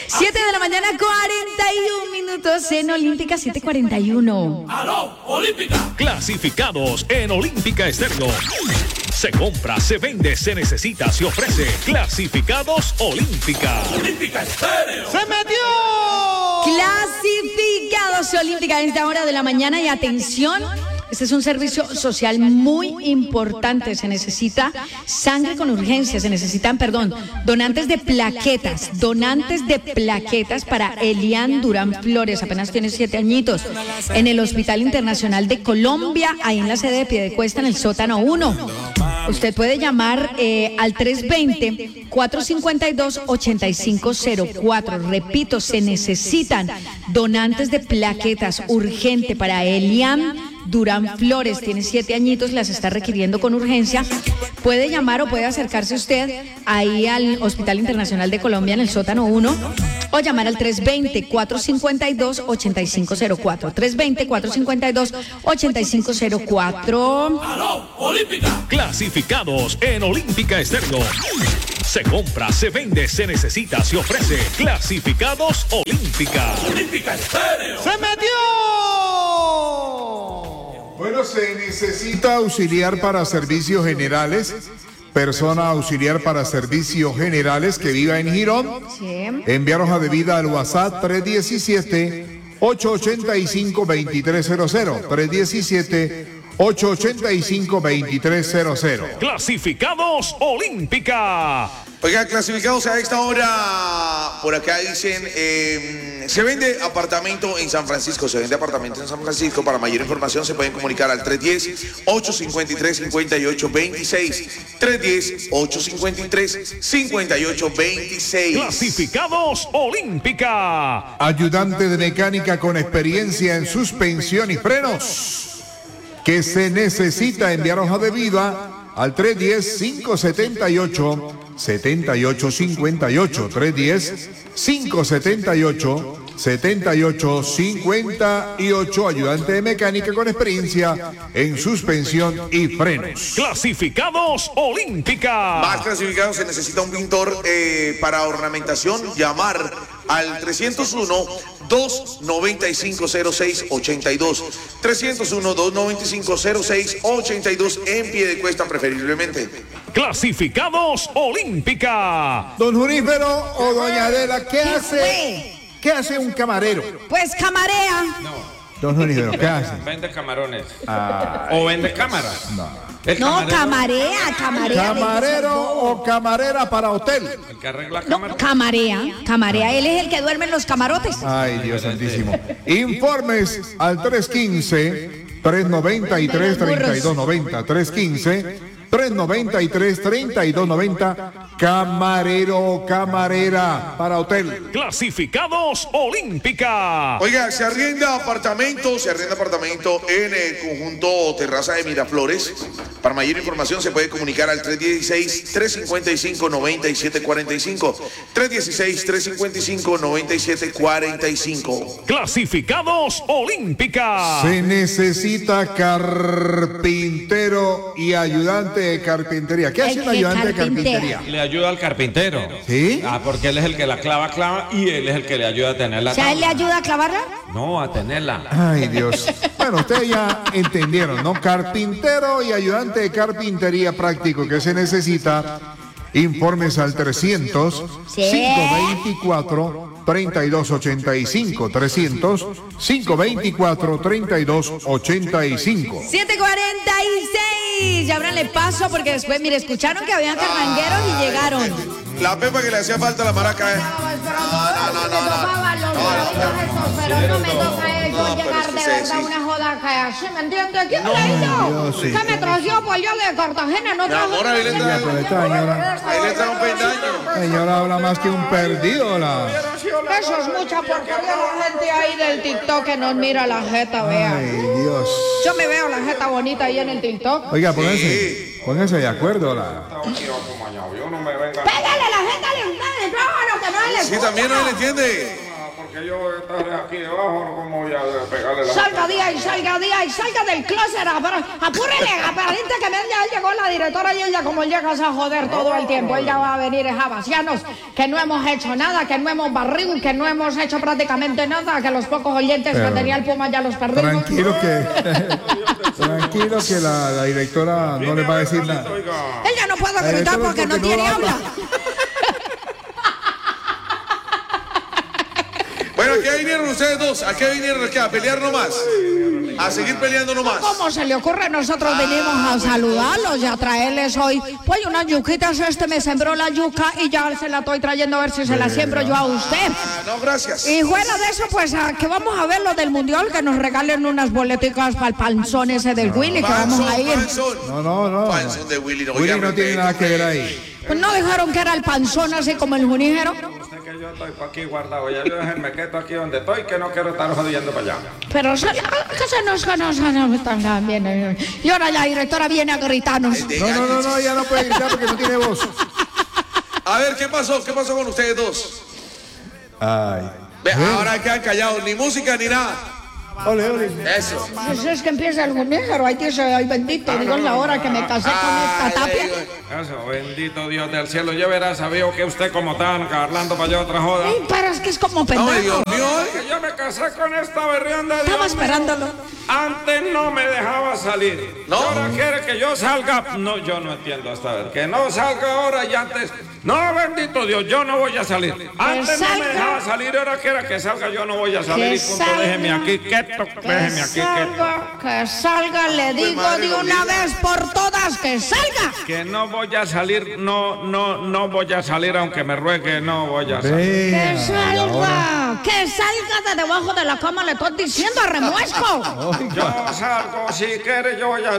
7 de la mañana, 41 minutos en Olímpica 7:41. ¡Aló, Olímpica! Clasificados en Olímpica Estéreo. Se compra, se vende, se necesita, se ofrece. Clasificados Olímpica. ¡Olímpica Estéreo! ¡Se metió! Clasificados Olímpica a esta hora de la mañana y atención. Este es un servicio social muy importante. Se necesita sangre con urgencia, se necesitan, donantes de plaquetas para Elian Durán Flores, apenas tiene 7 añitos, en el Hospital Internacional de Colombia, ahí en la sede de Piedecuesta, en el sótano 1. Usted puede llamar al 320-452-8504. Repito, se necesitan donantes de plaquetas urgente para Elian Durán Flores, tiene 7 añitos, las está requiriendo con urgencia. Puede llamar o puede acercarse usted ahí al Hospital Internacional de Colombia en el sótano 1 o llamar al 320-452-8504. 320-452-8504. ¡Aló, Olímpica! Clasificados en Olímpica Estéreo. Se compra, se vende, se necesita, se ofrece. Clasificados Olímpica. ¡Olímpica Estéreo! ¡Se metió! Bueno, se necesita auxiliar para servicios generales, persona auxiliar para servicios generales que viva en Girón. Sí. Enviar hoja de vida al WhatsApp 317-885-2300. 317-885-2300. Clasificados Olímpica. Oiga, clasificados a esta hora, por acá dicen, se vende apartamento en San Francisco, Para mayor información se pueden comunicar al 310-853-5826, 310-853-5826. Clasificados Olímpica. Ayudante de mecánica con experiencia en suspensión y frenos, que se necesita enviar hoja de vida al 310-578-7858, 310-578-7858, ayudante de mecánica con experiencia en suspensión y frenos. Clasificados Olímpica. Más clasificados, se necesita un pintor para ornamentación, llamar al 301-295-0682, 301-295-0682, en Piedecuesta preferiblemente. Clasificados Olímpica. Don Junípero o doña Adela, ¿qué hace un camarero? Pues camarea. Don Junípero, ¿qué hace? Vende camarones. O vende cámaras. No, camarea. ¿Camarero o camarera para hotel? El que arregla No, cámaras. camarea. Él es el que duerme en los camarotes. Ay, Dios santísimo. Informes al 315-393-3290. 315-393-3290. Camarero o camarera para hotel. Clasificados Olímpica. Oiga, se arrienda apartamento en el conjunto Terraza de Miraflores. Para mayor información se puede comunicar al 316-355-9745, 316-355-9745. Clasificados Olímpica. Se necesita carpintero y ayudante de carpintería. ¿Qué hace un ayudante de carpintería? Le ayuda al carpintero. ¿Sí? Porque él es el que la clava y él es el que le ayuda a tenerla. O sea, ¿él le ayuda a clavarla? No, a tenerla. Ay, Dios. Bueno, ustedes ya entendieron, ¿no? Carpintero y ayudante de carpintería práctico que se necesita. Informes al 300-524-3285. 300-524-3285. 7:46. Ya ábranle paso porque después, mire, escucharon que habían carrangueros y llegaron. La pepa que le hacía falta a la maraca es. Pero no me toca eso llegar de verdad una joda que así, ¿me entiendes? ¿Quién me la hizo? ¿Qué me trajo por allá de Cartagena? No trajo. Amor, ahí le trajo un pendaño. Señora habla más que un perdido. Eso es mucha porquería, la gente ahí del TikTok que nos mira la jeta, vea. Ay, Dios. Yo me veo la jeta bonita ahí en el TikTok. Oiga, pónganse de acuerdo. Pégale la jeta al entrada, que no le Sí, también no le entiende. porque yo estaré aquí debajo, no como voy a pegarle la... Salga día y salga del closet. Apúrele, aparente que ya llegó la directora y ella como llega a joder todo el tiempo. Ella va a venir a vaciarnos, que no hemos hecho nada, que no hemos barrido, que no hemos hecho prácticamente nada, que los pocos oyentes que tenía el Puma ya los perdimos. Tranquilo que la directora no le va a decir nada. Ella no puede gritar porque no tiene habla. Bueno, ¿a qué vinieron ustedes dos? ¿A qué vinieron aquí? ¿A pelear nomás? ¿A seguir peleando nomás? ¿Cómo se le ocurre? Nosotros venimos a saludarlos y a traerles hoy, pues unas yuquitas. Me sembró la yuca y ya se la estoy trayendo a ver si se la siembro yo a usted. No, gracias. Y fuera de eso, pues, que vamos a ver lo del mundial, que nos regalen unas boleticas para el panzón ese del Willy, que vamos a ir. No. Panzón de Willy, no. Willy no tiene nada que ver ahí. Pues no dijeron que era el panzón así como el juníjero. Usted que yo estoy aquí guardado, ya yo me quedo aquí donde estoy, que no quiero estar jodiendo para allá. Pero que se nos están bien. Y ahora la directora viene a gritarnos. No, ya no puede gritar porque no tiene voz. A ver, ¿qué pasó? ¿Qué pasó con ustedes dos? Ay. Ve, ahora quedan callados, ni música ni nada. Ole. Eso. Pues es que empieza el juníjero, ahí dice, ay bendito, digo la hora que me casé con esta tapia. Eso, bendito Dios del cielo. Yo hubiera sabido que usted como tan hablando para allá otra joda. Ay, pero es que es como No, pendejo. Dios mío. Que yo me casé con esta berrionda. Estaba esperándolo. Antes no me dejaba salir. ¿No? Ahora quiere que yo salga. No, yo no entiendo esta vez. Que no salga ahora y antes. No, bendito Dios, yo no voy a salir. Antes no me dejaba salir, ahora quiere que salga, yo no voy a salir. Y punto, déjeme aquí quieto, déjeme aquí quieto. Que salga, le digo de una vez por todas, que salga. Que no voy a salir, no voy a salir, aunque me ruegue, no voy a salir. Que salga de debajo de la cama, le estoy diciendo a remuesco. Yo salgo, si quiere yo voy a...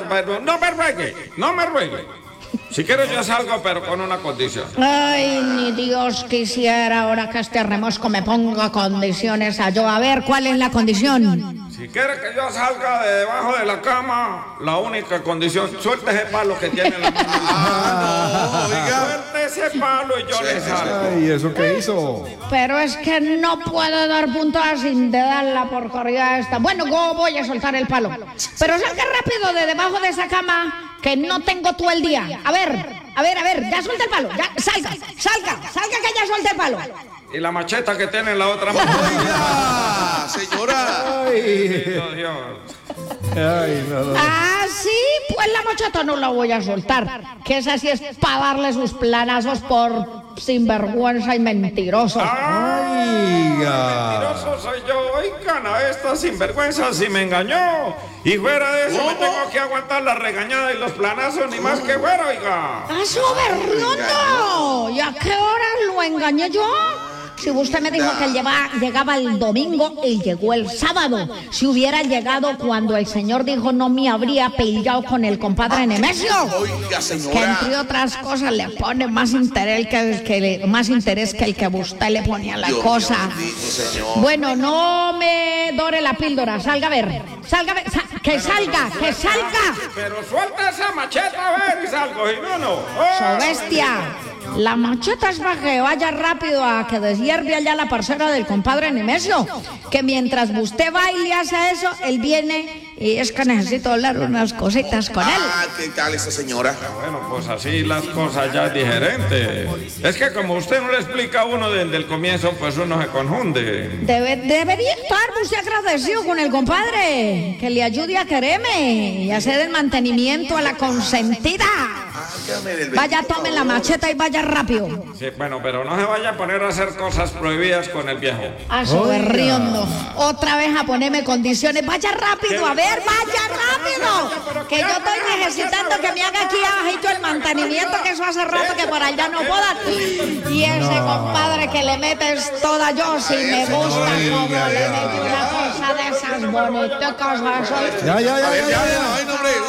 No me ruegue. Si quiero yo salgo, pero con una condición. Ay, ni Dios quisiera ahora que este remuesco me ponga condiciones a yo. A ver, ¿cuál es la condición? Si quiere que yo salga de debajo de la cama, la única condición, suelte ese palo que tiene en la mano. No, oiga. Suelte ese palo y yo le salgo. Ay, ¿eso qué hizo? Pero es que no puedo dar puntadas sin de dar la porquería esta. Bueno, yo voy a soltar el palo. Pero salga rápido de debajo de esa cama, que no tengo todo el día. A ver, ya suelta el palo. Ya, salga, que ya suelte el palo. Y la macheta que tiene en la otra mano. Oiga, señora. Bendito Dios. Ay, no. Ah, sí, pues la macheta no la voy a soltar. Que esa sí es para darle sus planazos por sinvergüenza y mentiroso. Mentiroso soy yo. Oigan, a esta sinvergüenza si me engañó. Y fuera de eso me tengo que aguantar la regañada y los planazos, ni más que fuera, oiga. ¡Ah, soberriondo! ¿Y a qué hora lo engañé yo? Si usted me dijo que él llegaba el domingo, él llegó el sábado. Si hubiera llegado cuando el señor dijo, no me habría peleado con el compadre Nemesio. Oiga, señora. Que entre otras cosas le pone más interés que el que usted le ponía la cosa. Bueno, no me dore la píldora. Salga a ver. Que salga. Pero suelta esa macheta a ver y salgo. Y no. So bestia. La macheta es para que vaya rápido a que deshierve allá la parcera del compadre Nemesio. Que mientras usted va y le hace eso, él viene y es que necesito hablar unas cositas con él. Ah, ¿qué tal esa señora? Bueno, pues así las cosas ya es diferente. Es que como usted no le explica a uno desde el comienzo, pues uno se confunde. Debería estar usted agradecido con el compadre, que le ayude a quererme y hacer el mantenimiento a la consentida. Vaya, tome la macheta y vaya rápido. Sí, bueno, pero no se vaya a poner a hacer cosas prohibidas con el viejo. A soberriondo. Otra vez a ponerme condiciones. Vaya rápido, a ver, vaya rápido. Que yo estoy necesitando que me haga aquí abajito el mantenimiento, que eso hace rato que por allá no puedan. Y ese compadre que le metes toda yo, si me gusta como le metí una cosa de esas bonitas a eso. Ya. Ay, no, hombre.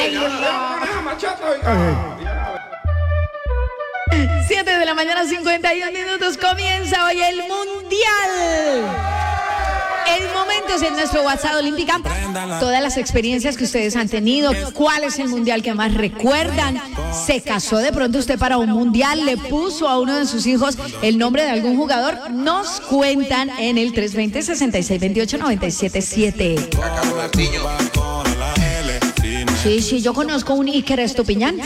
7 de la mañana, 51 minutos. Comienza hoy el Mundial. en momentos en nuestro WhatsApp Olímpica todas las experiencias que ustedes han tenido, cuál es el mundial que más recuerdan, se casó de pronto usted para un mundial, le puso a uno de sus hijos el nombre de algún jugador, nos cuentan en el 320-6628-977. Sí, yo conozco un Iker Estupiñán.